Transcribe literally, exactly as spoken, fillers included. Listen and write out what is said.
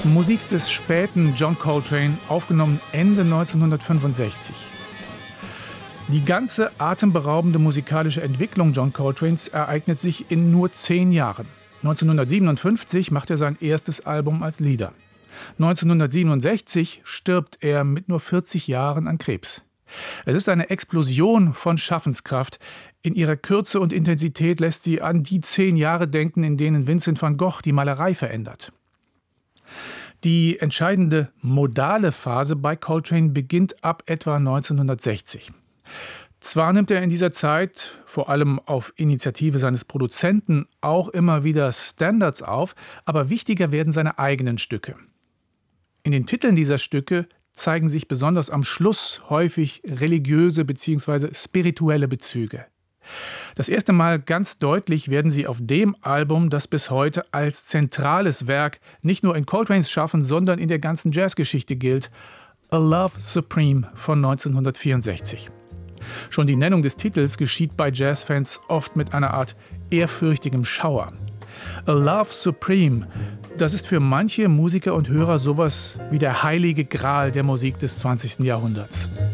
Musik des späten John Coltrane, aufgenommen Ende neunzehnhundertfünfundsechzig. Die ganze atemberaubende musikalische Entwicklung John Coltranes ereignet sich in nur zehn Jahren. neunzehnhundertsiebenundfünfzig macht er sein erstes Album als Leader. neunzehnhundertsiebenundsechzig stirbt er mit nur vierzig Jahren an Krebs. Es ist eine Explosion von Schaffenskraft. In ihrer Kürze und Intensität lässt sie an die zehn Jahre denken, in denen Vincent van Gogh die Malerei verändert. Die entscheidende modale Phase bei Coltrane beginnt ab etwa neunzehnhundertsechzig. Zwar nimmt er in dieser Zeit, vor allem auf Initiative seines Produzenten, auch immer wieder Standards auf, aber wichtiger werden seine eigenen Stücke. In den Titeln dieser Stücke zeigen sich besonders am Schluss häufig religiöse bzw. spirituelle Bezüge. Das erste Mal ganz deutlich werden sie auf dem Album, das bis heute als zentrales Werk nicht nur in Coltranes Schaffen, sondern in der ganzen Jazzgeschichte gilt: A Love Supreme von neunzehnhundertvierundsechzig. Schon die Nennung des Titels geschieht bei Jazzfans oft mit einer Art ehrfürchtigem Schauer. A Love Supreme, das ist für manche Musiker und Hörer sowas wie der heilige Gral der Musik des zwanzigsten Jahrhunderts.